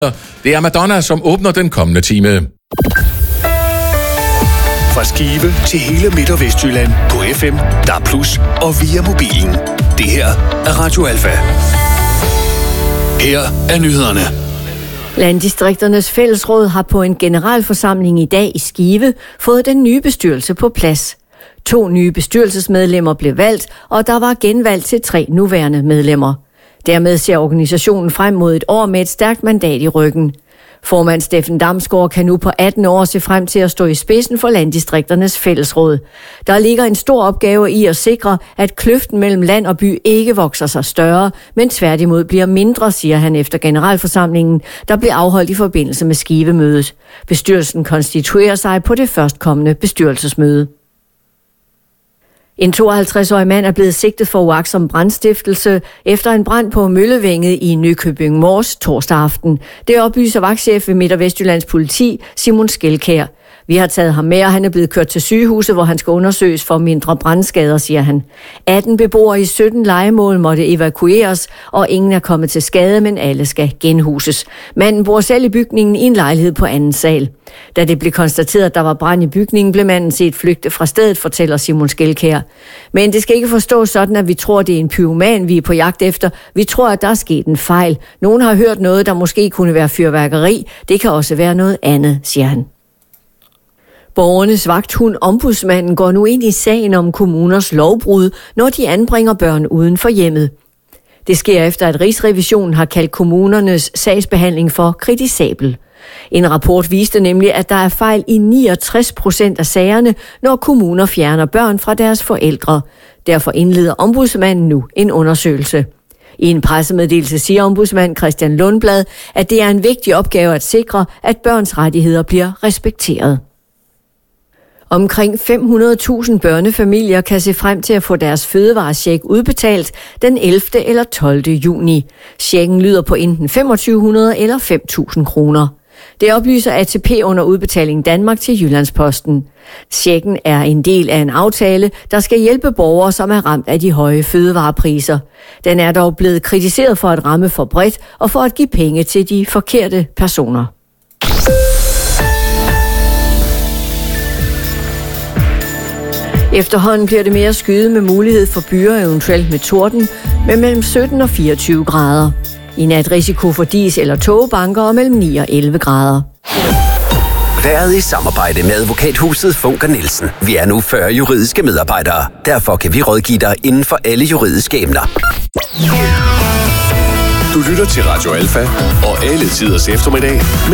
Det er Madonna, som åbner den kommende time. Fra Skive til hele Midt- og Vestjylland på FM, DAB+ og via mobilen. Det her er Radio Alfa. Her er nyhederne. Landdistrikternes Fællesråd har på en generalforsamling i dag i Skive fået den nye bestyrelse på plads. 2 nye bestyrelsesmedlemmer blev valgt, og der var genvalg til 3 nuværende medlemmer. Dermed ser organisationen frem mod et år med et stærkt mandat i ryggen. Formand Steffen Damsgaard kan nu på 18 år se frem til at stå i spidsen for Landdistrikternes Fællesråd. Der ligger en stor opgave i at sikre, at kløften mellem land og by ikke vokser sig større, men tværtimod bliver mindre, siger han efter generalforsamlingen, der blev afholdt i forbindelse med Skivemødet. Bestyrelsen konstituerer sig på det førstkommende bestyrelsesmøde. En 52-årig mand er blevet sigtet for uagtsom brandstiftelse efter en brand på Møllevænget i Nykøbing Mors torsdag aften. Det oplyser vagtchef ved Midt- og Vestjyllands politi, Simon Skelkær. Vi har taget ham med, og han er blevet kørt til sygehuset, hvor han skal undersøges for mindre brandskader, siger han. 18 beboere i 17 lejemål måtte evakueres, og ingen er kommet til skade, men alle skal genhuses. Manden bor selv i bygningen i en lejlighed på anden sal. Da det blev konstateret, at der var brand i bygningen, blev manden set flygte fra stedet, fortæller Simon Skelkær. Men det skal ikke forstås sådan, at vi tror, det er en pyroman, vi er på jagt efter. Vi tror, at der er sket en fejl. Nogen har hørt noget, der måske kunne være fyrværkeri. Det kan også være noget andet, siger han. Borgernes vagthund Ombudsmanden går nu ind i sagen om kommuners lovbrud, når de anbringer børn uden for hjemmet. Det sker efter, at Rigsrevisionen har kaldt kommunernes sagsbehandling for kritisabel. En rapport viste nemlig, at der er fejl i 69% af sagerne, når kommuner fjerner børn fra deres forældre. Derfor indleder Ombudsmanden nu en undersøgelse. I en pressemeddelelse siger ombudsmand Christian Lundblad, at det er en vigtig opgave at sikre, at børns rettigheder bliver respekteret. Omkring 500.000 børnefamilier kan se frem til at få deres fødevarecheck udbetalt den 11. eller 12. juni. Checken lyder på enten 2.500 eller 5.000 kroner. Det oplyser ATP under Udbetaling Danmark til Jyllandsposten. Checken er en del af en aftale, der skal hjælpe borgere, som er ramt af de høje fødevarepriser. Den er dog blevet kritiseret for at ramme for bredt og for at give penge til de forkerte personer. Efterhånden bliver det mere skyde med mulighed for byer, eventuelt med torden, med mellem 17 og 24 grader. I nat risiko for dis- eller tågebanker og mellem 9 og 11 grader. Været i samarbejde med advokathuset Funker Nielsen. Vi er nu 40 juridiske medarbejdere. Derfor kan vi rådgive dig inden for alle juridiske emner. Du lytter til Radio Alfa og alle tiders eftermiddag.